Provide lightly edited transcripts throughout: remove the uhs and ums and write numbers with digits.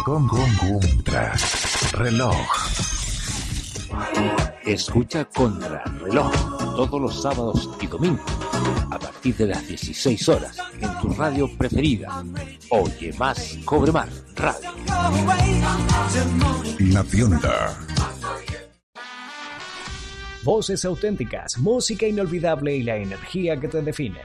Contra reloj. Escucha Contra reloj todos los sábados y domingos a partir de las 16 horas en tu radio preferida. Oye Más, Cobre Más Radio. La Fionda. Voces auténticas, música inolvidable y la energía que te define.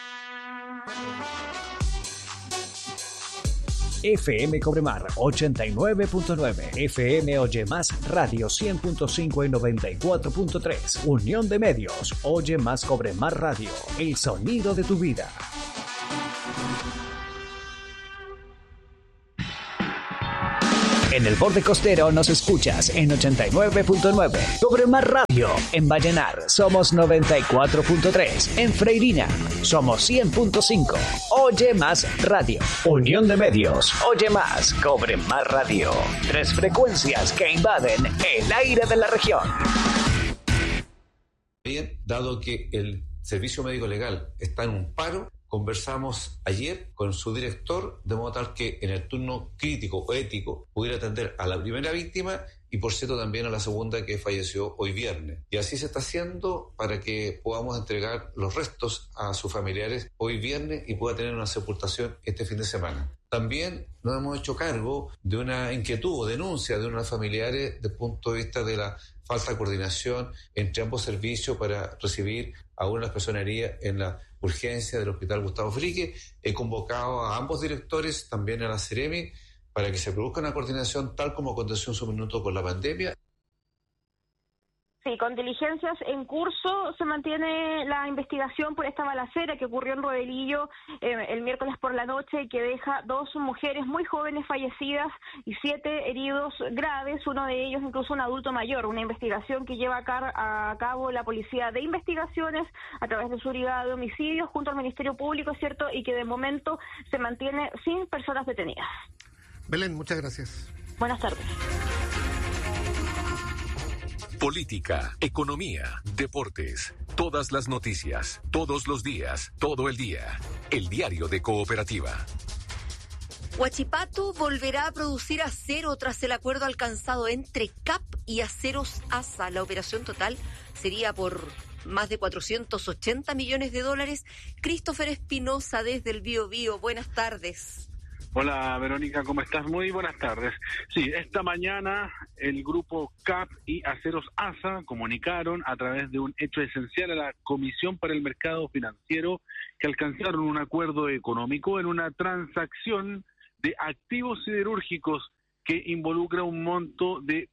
FM Cobremar 89.9, FM Oye Más Radio 100.5 y 94.3, Unión de Medios, Oye Más Cobremar Radio, el sonido de tu vida. En el borde costero nos escuchas en 89.9. Cobremar Radio. En Vallenar somos 94.3. En Freirina somos 100.5. Oye Más Radio. Unión de Medios. Oye Más. Cobremar Radio. 3 frecuencias que invaden el aire de la región. Bien, dado que el Servicio Médico Legal está en un paro, conversamos ayer con su director, de modo tal que en el turno crítico o ético pudiera atender a la primera víctima y, por cierto, también a la segunda que falleció hoy viernes. Y así se está haciendo para que podamos entregar los restos a sus familiares hoy viernes y pueda tener una sepultación este fin de semana. También nos hemos hecho cargo de una inquietud o denuncia de unos familiares desde el punto de vista de la falta de coordinación entre ambos servicios para recibir a una de las personas heridas en la urgencia del Hospital Gustavo Fricke. He convocado a ambos directores, también a la Seremi, para que se produzca una coordinación tal como aconteció en su minuto con la pandemia. Sí, con diligencias en curso se mantiene la investigación por esta balacera que ocurrió en Rodelillo el miércoles por la noche y que deja 2 mujeres muy jóvenes fallecidas y 7 heridos graves, uno de ellos incluso un adulto mayor. Una investigación que lleva a cabo la Policía de Investigaciones a través de su brigada de homicidios junto al Ministerio Público, ¿cierto? Y que de momento se mantiene sin personas detenidas. Belén, muchas gracias. Buenas tardes. Política, economía, deportes, todas las noticias, todos los días, todo el día. El diario de Cooperativa. Huachipato volverá a producir acero tras el acuerdo alcanzado entre CAP y Aceros ASA. La operación total sería por más de $480 millones. Christopher Espinosa desde el Biobío. Buenas tardes. Hola Verónica, ¿cómo estás? Muy buenas tardes. Sí, esta mañana el grupo CAP y Aceros ASA comunicaron a través de un hecho esencial a la Comisión para el Mercado Financiero que alcanzaron un acuerdo económico en una transacción de activos siderúrgicos que involucra un monto de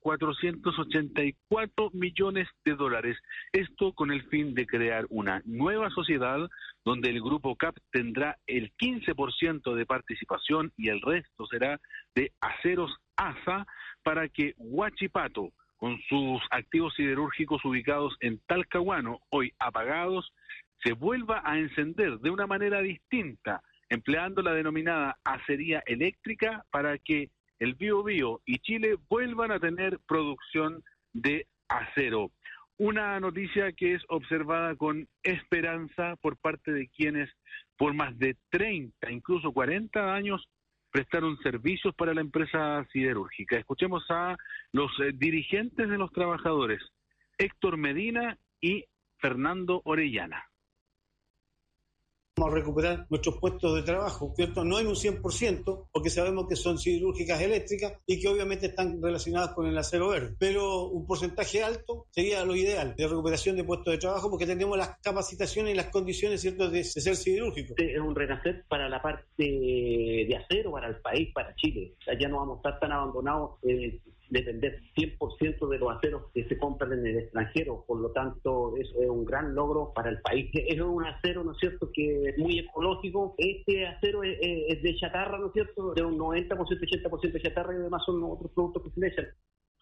$484 millones. Esto con el fin de crear una nueva sociedad donde el grupo CAP tendrá el 15% de participación y el resto será de Aceros ASA, para que Huachipato, con sus activos siderúrgicos ubicados en Talcahuano, hoy apagados, se vuelva a encender de una manera distinta, empleando la denominada acería eléctrica, para que el Biobío y Chile vuelvan a tener producción de acero. Una noticia que es observada con esperanza por parte de quienes por más de 30, incluso 40 años prestaron servicios para la empresa siderúrgica. Escuchemos a los dirigentes de los trabajadores, Héctor Medina y Fernando Orellana. Vamos a recuperar nuestros puestos de trabajo, ¿cierto? No en un 100%, porque sabemos que son siderúrgicas eléctricas y que obviamente están relacionadas con el acero verde, pero un porcentaje alto sería lo ideal de recuperación de puestos de trabajo, porque tenemos las capacitaciones y las condiciones, ¿cierto?, de ser siderúrgico. Es un renacer para la parte de acero, para el país, para Chile. O sea, ya no vamos a estar tan abandonados, depender 100% de los aceros que se compran en el extranjero. Por lo tanto, eso es un gran logro para el país. Es un acero, ¿no es cierto?, que es muy ecológico. Este acero es de chatarra, ¿no es cierto?, de un 90%, 80% de chatarra, y además son otros productos que se le echan.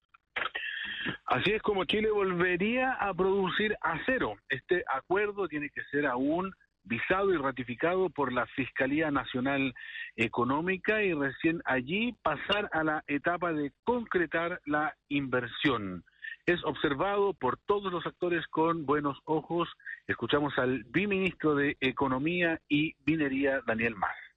Así es como Chile volvería a producir acero. Este acuerdo tiene que ser aún visado y ratificado por la Fiscalía Nacional Económica y recién allí pasar a la etapa de concretar la inversión. Es observado por todos los actores con buenos ojos. Escuchamos al viceministro de Economía y Minería, Daniel Mas.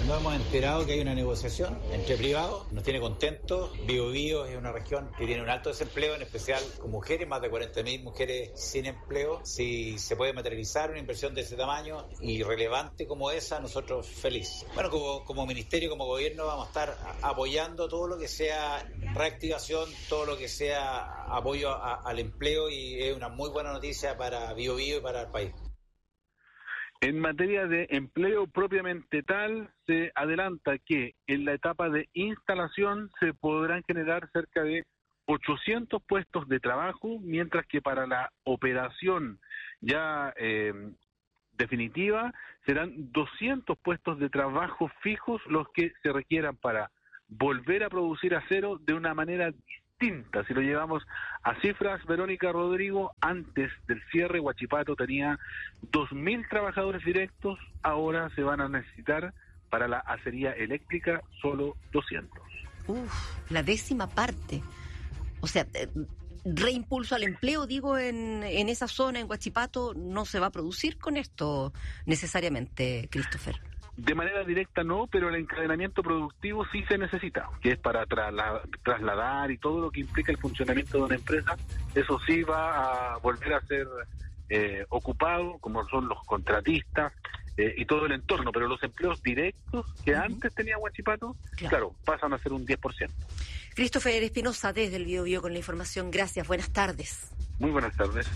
Nos hemos enterado que hay una negociación entre privados, nos tiene contentos. Biobío es una región que tiene un alto desempleo, en especial con mujeres, más de 40.000 mujeres sin empleo. Si se puede materializar una inversión de ese tamaño y relevante como esa, nosotros felices. Bueno, como ministerio, como gobierno, vamos a estar apoyando todo lo que sea reactivación, todo lo que sea apoyo al empleo, y es una muy buena noticia para Biobío y para el país. En materia de empleo propiamente tal, se adelanta que en la etapa de instalación se podrán generar cerca de 800 puestos de trabajo, mientras que para la operación ya definitiva serán 200 puestos de trabajo fijos los que se requieran para volver a producir acero de una manera distinta. Si lo llevamos a cifras, Verónica, Rodrigo, antes del cierre Huachipato tenía 2.000 trabajadores directos, ahora se van a necesitar para la acería eléctrica solo 200. La décima parte. O sea, reimpulso al empleo, digo, en esa zona, en Huachipato, no se va a producir con esto necesariamente, Christopher. De manera directa no, pero el encadenamiento productivo sí se necesita, que es para trasladar y todo lo que implica el funcionamiento de una empresa. Eso sí va a volver a ser ocupado, como son los contratistas y todo el entorno, pero los empleos directos que antes tenía Huachipato, claro, pasan a ser un 10%. Christopher Espinosa, desde el Biobío, con la información. Gracias, buenas tardes. Muy buenas tardes.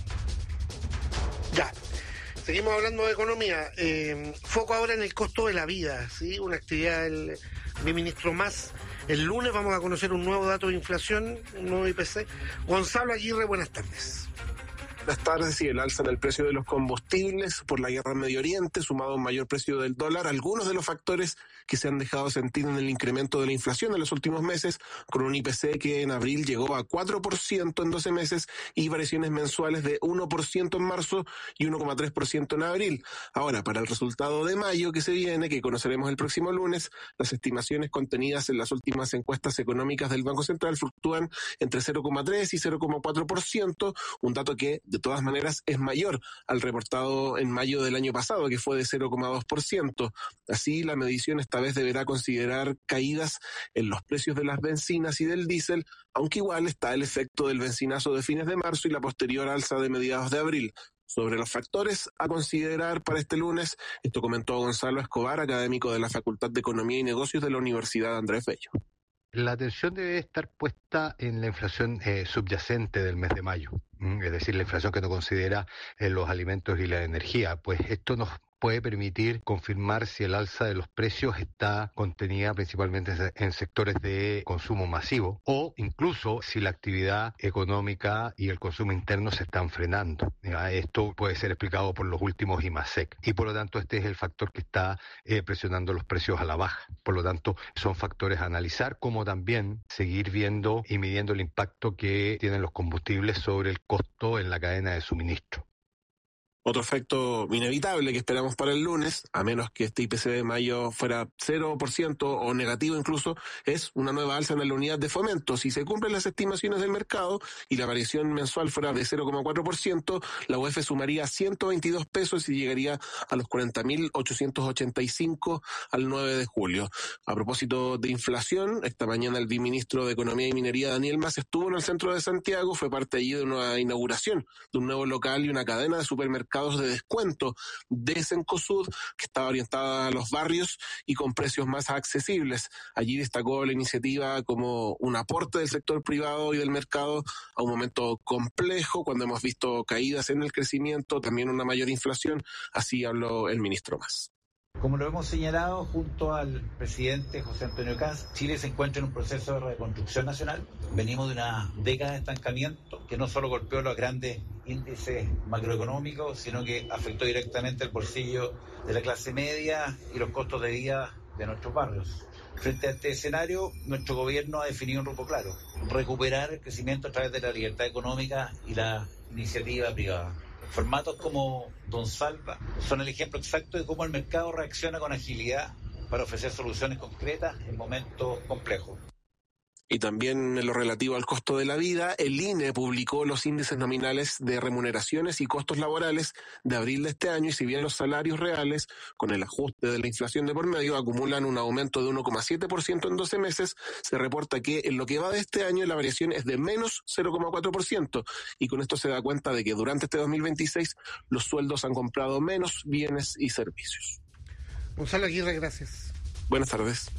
Ya. Seguimos hablando de economía. Foco ahora en el costo de la vida, ¿sí? Una actividad del ministro Mas. El lunes vamos a conocer un nuevo dato de inflación, un nuevo IPC. Gonzalo Aguirre, buenas tardes. Buenas tardes. Y el alza en el precio de los combustibles por la guerra en Medio Oriente, sumado a un mayor precio del dólar, algunos de los factores que se han dejado sentir en el incremento de la inflación en los últimos meses, con un IPC que en abril llegó a 4% en 12 meses y variaciones mensuales de 1% en marzo y 1,3% en abril. Ahora, para el resultado de mayo que se viene, que conoceremos el próximo lunes, las estimaciones contenidas en las últimas encuestas económicas del Banco Central fluctúan entre 0,3 y 0,4%, un dato que de todas maneras es mayor al reportado en mayo del año pasado, que fue de 0,2%. Así, la medición esta vez deberá considerar caídas en los precios de las bencinas y del diésel, aunque igual está el efecto del bencinazo de fines de marzo y la posterior alza de mediados de abril. Sobre los factores a considerar para este lunes, esto comentó Gonzalo Escobar, académico de la Facultad de Economía y Negocios de la Universidad Andrés Bello. La atención debe estar puesta en la inflación subyacente del mes de mayo, es decir, la inflación que no considera los alimentos y la energía, pues esto nos puede permitir confirmar si el alza de los precios está contenida principalmente en sectores de consumo masivo o incluso si la actividad económica y el consumo interno se están frenando. Esto puede ser explicado por los últimos IMASEC y por lo tanto este es el factor que está presionando los precios a la baja. Por lo tanto son factores a analizar, como también seguir viendo y midiendo el impacto que tienen los combustibles sobre el costo en la cadena de suministro. Otro efecto inevitable que esperamos para el lunes, a menos que este IPC de mayo fuera 0% o negativo incluso, es una nueva alza en la unidad de fomento. Si se cumplen las estimaciones del mercado y la variación mensual fuera de 0,4%, la UEF sumaría 122 pesos y llegaría a los 40.885 al 9 de julio. A propósito de inflación, esta mañana el viceministro de Economía y Minería, Daniel Mas, estuvo en el centro de Santiago, fue parte allí de una inauguración de un nuevo local y una cadena de supermercados de descuento de Cencosud, que estaba orientada a los barrios y con precios más accesibles. Allí destacó la iniciativa como un aporte del sector privado y del mercado a un momento complejo, cuando hemos visto caídas en el crecimiento, también una mayor inflación. Así habló el ministro Mas. Como lo hemos señalado junto al presidente José Antonio Kast, Chile se encuentra en un proceso de reconstrucción nacional. Venimos de una década de estancamiento que no solo golpeó los grandes índices macroeconómicos, sino que afectó directamente el bolsillo de la clase media y los costos de vida de nuestros barrios. Frente a este escenario, nuestro gobierno ha definido un rumbo claro: recuperar el crecimiento a través de la libertad económica y la iniciativa privada. Formatos como Don Salva son el ejemplo exacto de cómo el mercado reacciona con agilidad para ofrecer soluciones concretas en momentos complejos. Y también en lo relativo al costo de la vida, el INE publicó los índices nominales de remuneraciones y costos laborales de abril de este año, y si bien los salarios reales, con el ajuste de la inflación de por medio, acumulan un aumento de 1,7% en 12 meses, se reporta que en lo que va de este año la variación es de menos 0,4%, y con esto se da cuenta de que durante este 2026 los sueldos han comprado menos bienes y servicios. Gonzalo Aguirre, gracias. Buenas tardes.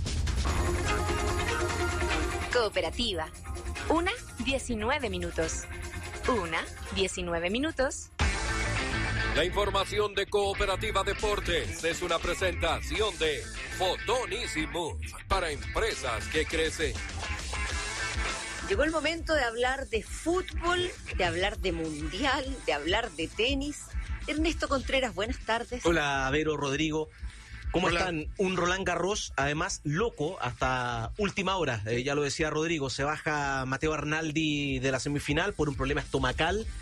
Cooperativa. 19 minutos. 19 minutos. La información de Cooperativa Deportes es una presentación de Fotonísimo para empresas que crecen. Llegó el momento de hablar de fútbol, de hablar de mundial, de hablar de tenis. Ernesto Contreras, buenas tardes. Hola, Vero, Rodrigo. ¿Cómo Hola. están? Un Roland Garros, además, loco hasta última hora. Ya lo decía Rodrigo, se baja Matteo Arnaldi de la semifinal por un problema estomacal.